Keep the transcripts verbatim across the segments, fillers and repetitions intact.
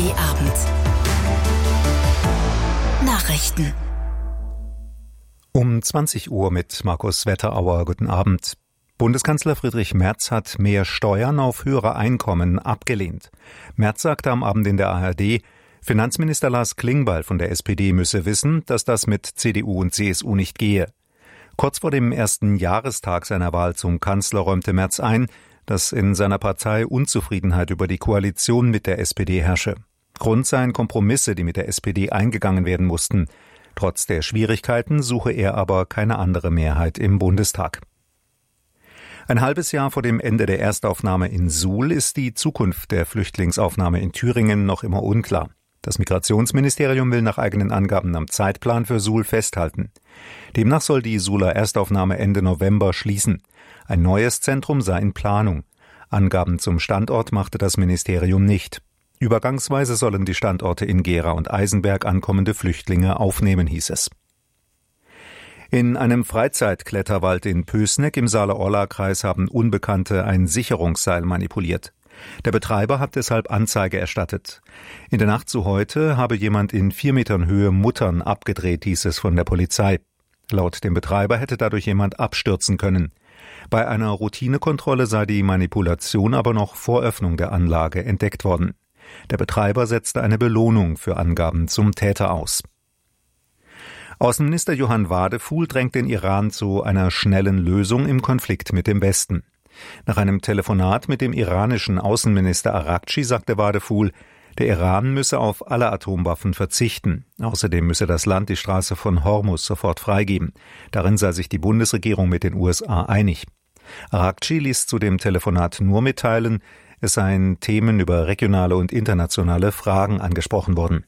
D Abend. Nachrichten. Um zwanzig Uhr mit Markus Wetterauer. Guten Abend. Bundeskanzler Friedrich Merz hat mehr Steuern auf höhere Einkommen abgelehnt. Merz sagte am Abend in der A R D, Finanzminister Lars Klingbeil von der S P D müsse wissen, dass das mit C D U und C S U nicht gehe. Kurz vor dem ersten Jahrestag seiner Wahl zum Kanzler räumte Merz ein, dass in seiner Partei Unzufriedenheit über die Koalition mit der S P D herrsche. Grund seien Kompromisse, die mit der S P D eingegangen werden mussten. Trotz der Schwierigkeiten suche er aber keine andere Mehrheit im Bundestag. Ein halbes Jahr vor dem Ende der Erstaufnahme in Suhl ist die Zukunft der Flüchtlingsaufnahme in Thüringen noch immer unklar. Das Migrationsministerium will nach eigenen Angaben am Zeitplan für Suhl festhalten. Demnach soll die Suhler Erstaufnahme Ende November schließen. Ein neues Zentrum sei in Planung. Angaben zum Standort machte das Ministerium nicht. Übergangsweise sollen die Standorte in Gera und Eisenberg ankommende Flüchtlinge aufnehmen, hieß es. In einem Freizeitkletterwald in Pößneck im Saale-Orla-Kreis haben Unbekannte ein Sicherungsseil manipuliert. Der Betreiber hat deshalb Anzeige erstattet. In der Nacht zu heute habe jemand in vier Metern Höhe Muttern abgedreht, hieß es von der Polizei. Laut dem Betreiber hätte dadurch jemand abstürzen können. Bei einer Routinekontrolle sei die Manipulation aber noch vor Öffnung der Anlage entdeckt worden. Der Betreiber setzte eine Belohnung für Angaben zum Täter aus. Außenminister Johann Wadefuhl drängt den Iran zu einer schnellen Lösung im Konflikt mit dem Westen. Nach einem Telefonat mit dem iranischen Außenminister Araghchi sagte Wadefuhl, der Iran müsse auf alle Atomwaffen verzichten. Außerdem müsse das Land die Straße von Hormuz sofort freigeben. Darin sei sich die Bundesregierung mit den U S A einig. Araghchi ließ zu dem Telefonat nur mitteilen, es seien Themen über regionale und internationale Fragen angesprochen worden.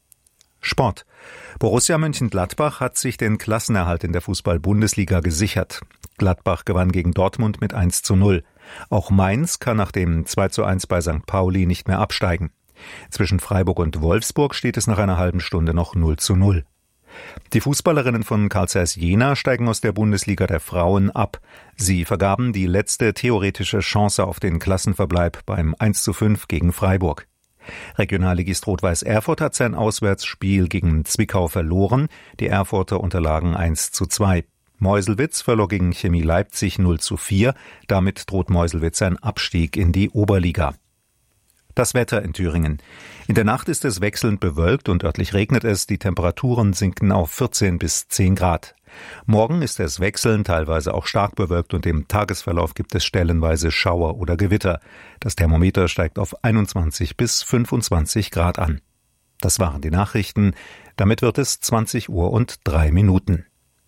Sport. Borussia Mönchengladbach hat sich den Klassenerhalt in der Fußball-Bundesliga gesichert. Gladbach gewann gegen Dortmund mit eins zu null. Auch Mainz kann nach dem zwei zu eins bei Sankt Pauli nicht mehr absteigen. Zwischen Freiburg und Wolfsburg steht es nach einer halben Stunde noch null zu null. Die Fußballerinnen von Carl Zeiss Jena steigen aus der Bundesliga der Frauen ab. Sie vergaben die letzte theoretische Chance auf den Klassenverbleib beim eins zu fünf gegen Freiburg. Regionalligist Rot-Weiß Erfurt hat sein Auswärtsspiel gegen Zwickau verloren. Die Erfurter unterlagen eins zu zwei. Meuselwitz verlor gegen Chemie Leipzig null zu vier. Damit droht Meuselwitz ein Abstieg in die Oberliga. Das Wetter in Thüringen. In der Nacht ist es wechselnd bewölkt und örtlich regnet es. Die Temperaturen sinken auf vierzehn bis zehn Grad. Morgen ist es wechselnd, teilweise auch stark bewölkt und im Tagesverlauf gibt es stellenweise Schauer oder Gewitter. Das Thermometer steigt auf einundzwanzig bis fünfundzwanzig Grad an. Das waren die Nachrichten. Damit wird es zwanzig Uhr und drei Minuten.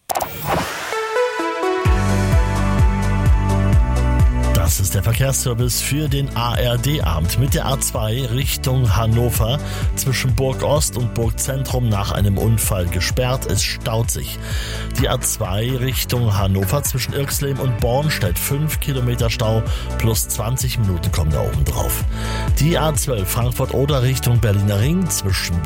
Das ist der Verkehrsservice für den A R D-Abend mit der A zwei Richtung Hannover. Zwischen Burg Ost und Burg Zentrum nach einem Unfall gesperrt. Es staut sich. Die A zwei Richtung Hannover zwischen Irxleben und Bornstedt. fünf Kilometer Stau plus zwanzig Minuten kommen da oben drauf. Die A zwölf Frankfurt-Oder Richtung Berliner Ring zwischen